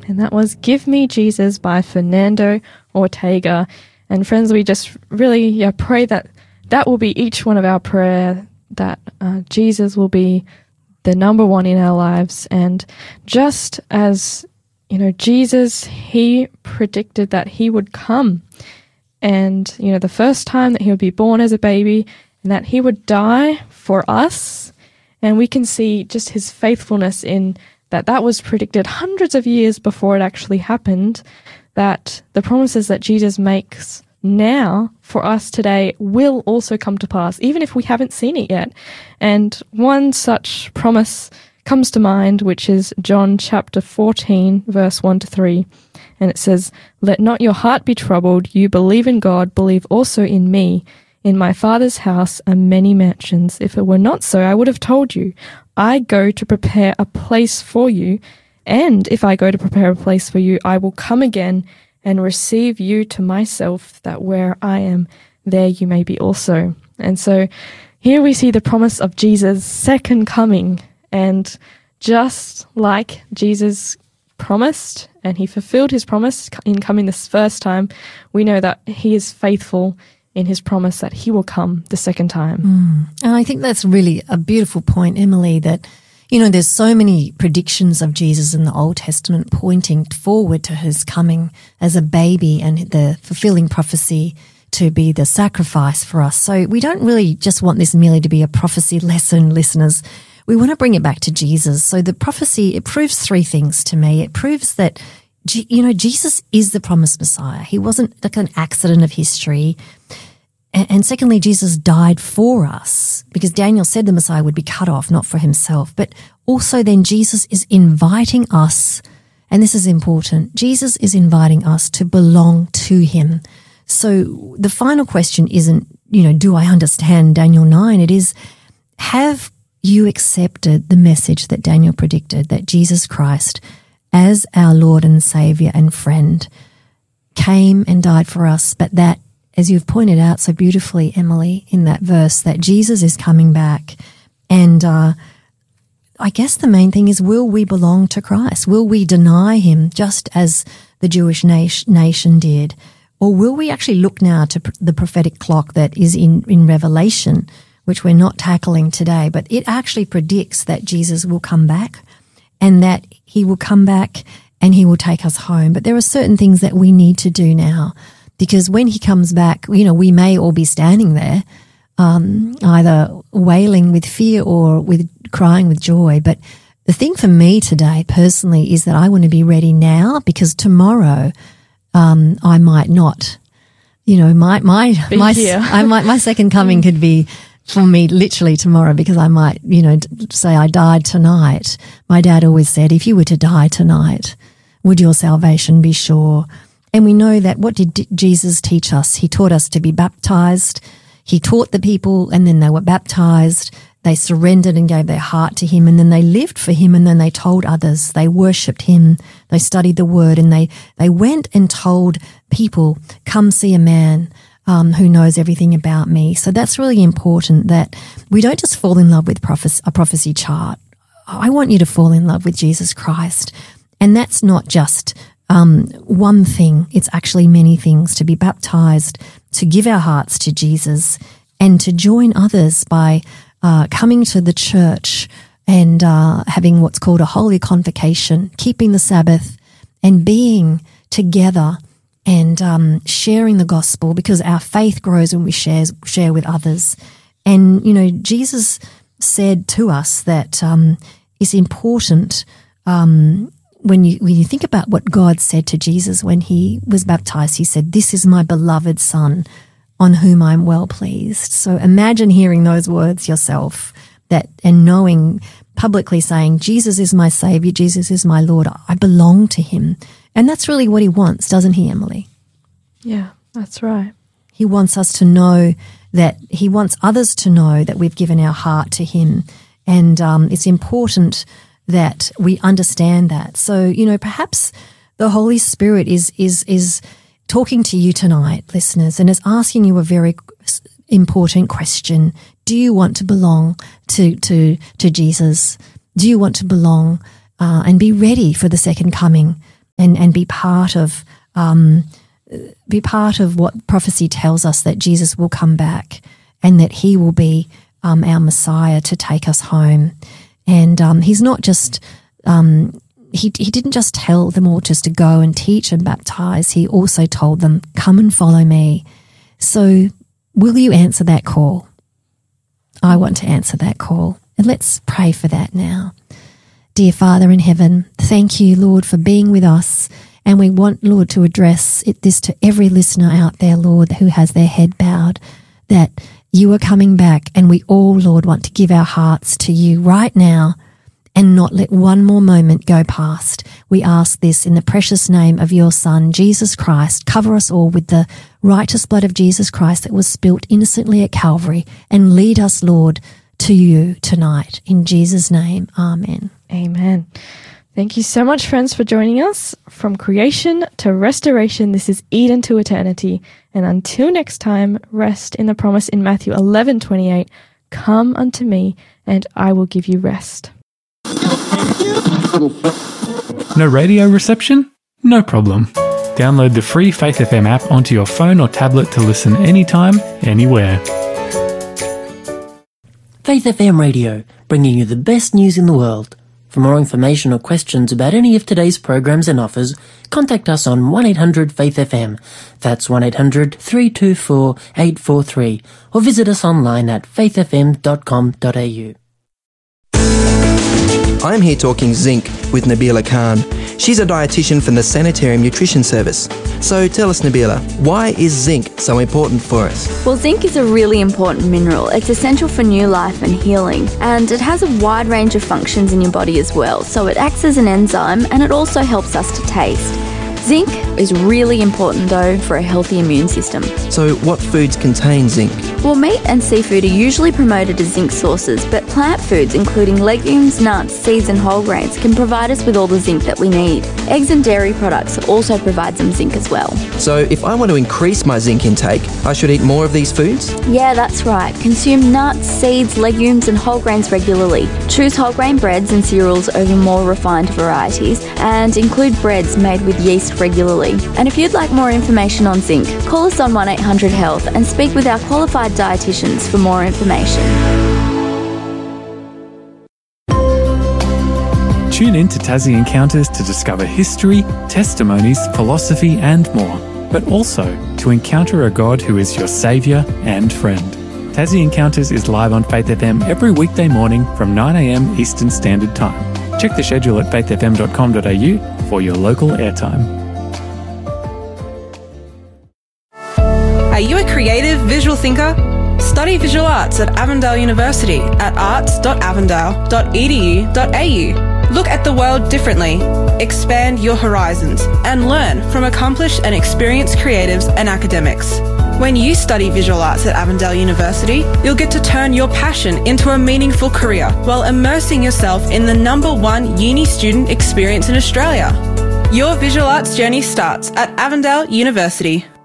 and that was Give Me Jesus by Fernando Ortega. And friends, we just really pray that that will be each one of our prayer, that Jesus will be the number one in our lives. And just as, Jesus, he predicted that he would come, and, the first time that he would be born as a baby, and that he would die for us. And we can see just his faithfulness in that was predicted hundreds of years before it actually happened, that the promises that Jesus makes now for us today will also come to pass, even if we haven't seen it yet. And one such promise comes to mind, which is John chapter 14, verse 1-3. And it says, "Let not your heart be troubled. You believe in God, believe also in me. In my Father's house are many mansions. If it were not so, I would have told you. I go to prepare a place for you. And if I go to prepare a place for you, I will come again and receive you to myself, that where I am, there you may be also." And so here we see the promise of Jesus' second coming. And just like Jesus promised, and he fulfilled his promise in coming this first time, we know that he is faithful in his promise that he will come the second time. And I think that's really a beautiful point, Emily, that, there's so many predictions of Jesus in the Old Testament pointing forward to his coming as a baby and the fulfilling prophecy to be the sacrifice for us. So we don't really just want this merely to be a prophecy lesson, listeners. We want to bring it back to Jesus. So the prophecy, it proves three things to me. It proves that, Jesus is the promised Messiah. He wasn't like an accident of history. And secondly, Jesus died for us, because Daniel said the Messiah would be cut off, not for himself. But also then Jesus is inviting us, and this is important, Jesus is inviting us to belong to him. So the final question isn't, do I understand Daniel 9? It is, have you accepted the message that Daniel predicted, that Jesus Christ, as our Lord and Saviour and friend, came and died for us, but that, as you've pointed out so beautifully, Emily, in that verse, that Jesus is coming back. And I guess the main thing is, will we belong to Christ? Will we deny him just as the Jewish nation did? Or will we actually look now to the prophetic clock that is in Revelation, which we're not tackling today, but it actually predicts that Jesus will come back, and that he will come back and he will take us home. But there are certain things that we need to do now, because when he comes back, we may all be standing there, either wailing with fear or with crying with joy. But the thing for me today personally is that I want to be ready now, because tomorrow I might not, my second coming could be for me literally tomorrow, because I might, say I died tonight. My dad always said, if you were to die tonight, would your salvation be sure? And we know that, what did Jesus teach us? He taught us to be baptized. He taught the people, and then they were baptized. They surrendered and gave their heart to him, and then they lived for him, and then they told others. They worshipped him. They studied the word, and they went and told people, come see a man who knows everything about me. So that's really important, that we don't just fall in love with a prophecy chart. I want you to fall in love with Jesus Christ. And that's not just one thing. It's actually many things: to be baptized, to give our hearts to Jesus, and to join others by coming to the church and having what's called a holy convocation, keeping the Sabbath, and being together and sharing the gospel, because our faith grows when we share with others. And, Jesus said to us that it's important when you think about what God said to Jesus when he was baptized. He said, "This is my beloved Son, on whom I'm well pleased." So imagine hearing those words yourself, and knowing, publicly saying, Jesus is my Savior, Jesus is my Lord, I belong to him. And that's really what he wants, doesn't he, Emily? Yeah, that's right. He wants us to know that, he wants others to know that we've given our heart to him. And it's important that we understand that. So, perhaps the Holy Spirit is talking to you tonight, listeners, and is asking you a very important question. Do you want to belong to Jesus? Do you want to belong and be ready for the second coming? and be part of what prophecy tells us, that Jesus will come back and that he will be our Messiah to take us home. And he's not just he didn't just tell them all just to go and teach and baptize. He also told them, come and follow me. So will you answer that call? I want to answer that call. And let's pray for that now. Dear Father in heaven, thank you, Lord, for being with us. And we want, Lord, to address this to every listener out there, Lord, who has their head bowed, that you are coming back, and we all, Lord, want to give our hearts to you right now and not let one more moment go past. We ask this in the precious name of your Son, Jesus Christ. Cover us all with the righteous blood of Jesus Christ that was spilt innocently at Calvary, and lead us, Lord, to you tonight. In Jesus' name, amen. Amen. Thank you so much, friends, for joining us. From creation to restoration, this is Eden to eternity. And until next time, rest in the promise in Matthew 11:28. Come unto me, and I will give you rest. No radio reception? No problem. Download the free Faith FM app onto your phone or tablet to listen anytime, anywhere. Faith FM Radio, bringing you the best news in the world. For more information or questions about any of today's programs and offers, contact us on 1-800-FAITH-FM. That's 1-800-324-843. Or visit us online at faithfm.com.au. I'm here talking zinc with Nabila Khan. She's a dietitian from the Sanitarium Nutrition Service. So tell us, Nabila, why is zinc so important for us? Well, zinc is a really important mineral. It's essential for new life and healing, and it has a wide range of functions in your body as well. So it acts as an enzyme, and it also helps us to taste. Zinc is really important though for a healthy immune system. So what foods contain zinc? Well, meat and seafood are usually promoted as zinc sources, but plant foods including legumes, nuts, seeds and whole grains can provide us with all the zinc that we need. Eggs and dairy products also provide some zinc as well. So if I want to increase my zinc intake, I should eat more of these foods? Yeah, that's right. Consume nuts, seeds, legumes and whole grains regularly. Choose whole grain breads and cereals over more refined varieties, and include breads made with yeast regularly. And if you'd like more information on zinc, call us on 1-800-HEALTH and speak with our qualified dietitians for more information. Tune in to Tassie Encounters to discover history, testimonies, philosophy and more, but also to encounter a God who is your saviour and friend. Tassie Encounters is live on Faith FM every weekday morning from 9 a.m. Eastern Standard Time. Check the schedule at faithfm.com.au for your local airtime. Are you a creative visual thinker? Study visual arts at Avondale University at arts.avondale.edu.au. Look at the world differently, expand your horizons, and learn from accomplished and experienced creatives and academics. When you study visual arts at Avondale University, you'll get to turn your passion into a meaningful career while immersing yourself in the #1 uni student experience in Australia. Your visual arts journey starts at Avondale University.